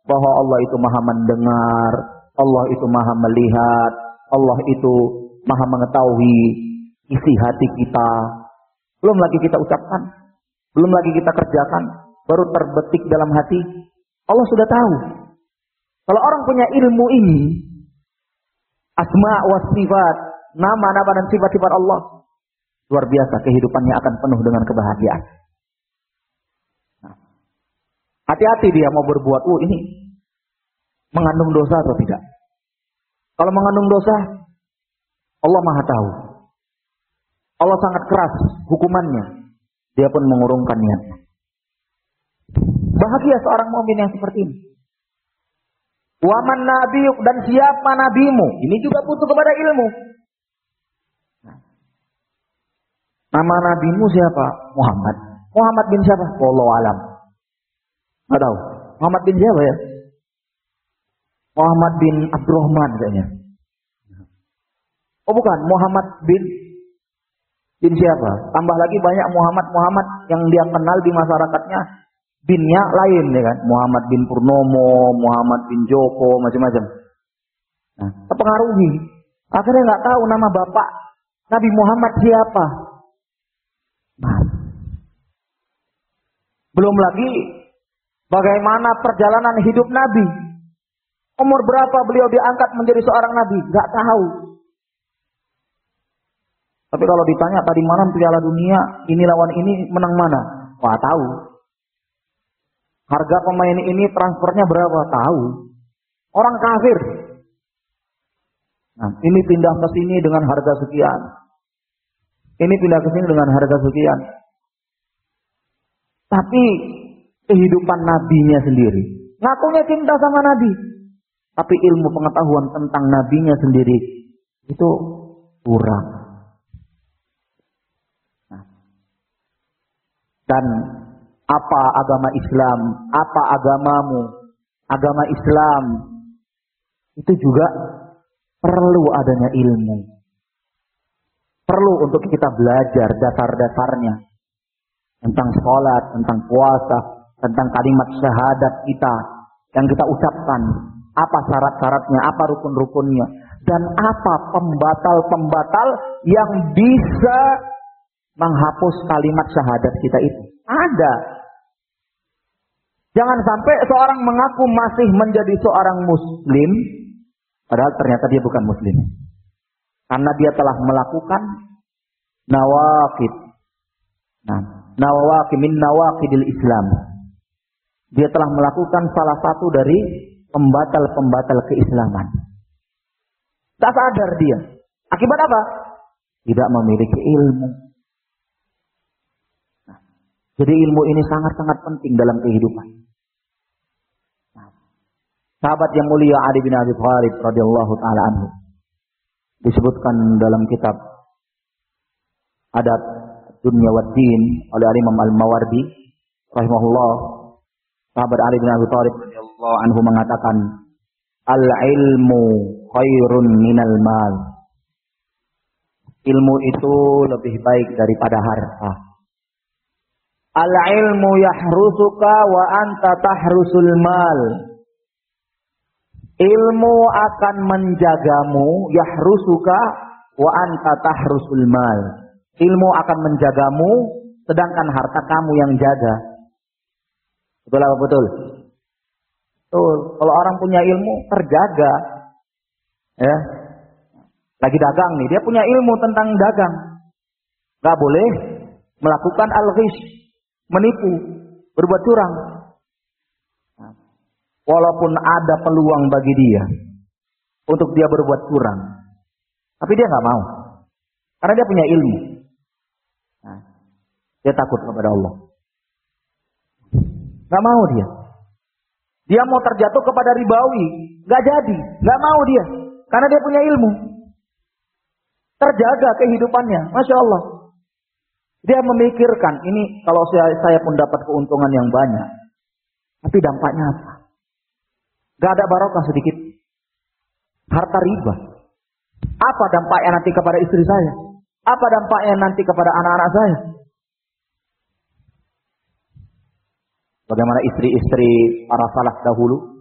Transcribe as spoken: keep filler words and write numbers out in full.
bahwa Allah itu maha mendengar, Allah itu maha melihat, Allah itu maha mengetahui isi hati kita. Belum lagi kita ucapkan, belum lagi kita kerjakan, baru terbetik dalam hati. Allah sudah tahu. Kalau orang punya ilmu ini, asma wa sifat, nama-nama dan sifat-sifat Allah, luar biasa, kehidupannya akan penuh dengan kebahagiaan. Nah, hati-hati dia mau berbuat, oh ini mengandung dosa atau tidak. Kalau mengandung dosa, Allah maha tahu. Allah sangat keras hukumannya. Dia pun mengurungkan niatnya. Bahagia seorang mukmin yang seperti ini. Waman nabiyuk, dan siapa nabimu? Ini juga butuh kepada ilmu. Nama nabimu siapa? Muhammad. Muhammad bin siapa? Wallahu alam. Enggak tahu. Muhammad bin siapa ya? Muhammad bin Abdurrahman kayaknya. Oh bukan, Muhammad bin bin siapa? Tambah lagi banyak Muhammad-Muhammad yang dia kenal di masyarakatnya. Binnya lain ya kan? Muhammad bin Purnomo, Muhammad bin Joko, macam-macam. Nah, terpengaruhi. Akhirnya nggak tahu nama bapak Nabi Muhammad siapa. Nah, belum lagi bagaimana perjalanan hidup Nabi. Umur berapa beliau diangkat menjadi seorang Nabi? Nggak tahu. Tapi kalau ditanya tadi malam Piala Dunia, ini lawan ini menang mana? Wah tahu. Harga pemain ini transfernya berapa? Tahu. Orang kafir. Nah, ini pindah ke sini dengan harga sekian. Ini pindah ke sini dengan harga sekian. Tapi kehidupan nabinya sendiri, ngakunya cinta sama nabi, tapi ilmu pengetahuan tentang nabinya sendiri itu kurang. Nah, dan apa agama Islam, apa agamamu, agama Islam itu juga perlu adanya ilmu. Perlu untuk kita belajar dasar-dasarnya tentang sholat, tentang puasa, tentang kalimat syahadat kita yang kita ucapkan, apa syarat-syaratnya, apa rukun-rukunnya, dan apa pembatal-pembatal yang bisa menghapus kalimat syahadat kita itu. Ada. Jangan sampai seorang mengaku masih menjadi seorang muslim, padahal ternyata dia bukan muslim. Karena dia telah melakukan nawaqid. Nah, nawaqid min nawaqidil Islam. Dia telah melakukan salah satu dari pembatal-pembatal keislaman. Tak sadar dia. Akibat apa? Tidak memiliki ilmu. Nah, jadi ilmu ini sangat-sangat penting dalam kehidupan. Sahabat yang mulia Ali bin Abi Thalib radhiyallahu taala anhu disebutkan dalam kitab Adab Dunya wad Din oleh Imam Al-Mawardi rahimahullah. Sahabat Ali bin Abi Thalib radhiyallahu anhu mengatakan, al-ilmu khairun minal mal. Ilmu itu lebih baik daripada harta. Al-ilmu yahrusuka wa anta tahrusul mal. Ilmu akan menjagamu, yahrusuka wa anta tahrusul mal. Ilmu akan menjagamu, sedangkan harta kamu yang jaga. Betul apa betul? Betul. Kalau orang punya ilmu, terjaga. Ya. Lagi dagang nih, dia punya ilmu tentang dagang. Gak boleh melakukan al-ghish, menipu, berbuat curang. Walaupun ada peluang bagi dia untuk dia berbuat curang, tapi dia nggak mau, karena dia punya ilmu. Nah, dia takut kepada Allah. Nggak mau dia. Dia mau terjatuh kepada ribawi, nggak jadi, nggak mau dia, karena dia punya ilmu. Terjaga kehidupannya, masya Allah. Dia memikirkan ini kalau saya, saya pun dapat keuntungan yang banyak, tapi dampaknya apa? Gak ada barokah sedikit. Harta riba. Apa dampaknya nanti kepada istri saya? Apa dampaknya nanti kepada anak-anak saya? Bagaimana istri-istri para salaf dahulu?